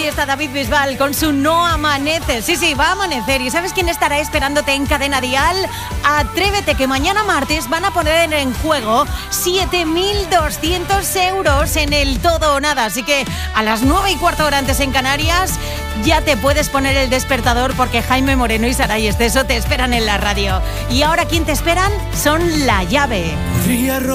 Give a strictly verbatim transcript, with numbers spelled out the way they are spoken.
Ahí está David Bisbal con su No Amanece. Sí, sí, va a amanecer. ¿Y sabes quién estará esperándote en Cadena Dial? Atrévete, que mañana martes van a poner en juego siete mil doscientos euros en el todo o nada. Así que a las nueve y cuarto hora antes en Canarias ya te puedes poner el despertador, porque Jaime Moreno y Saray Esteso te esperan en la radio. Y ahora, ¿quién te esperan? Son La Llave.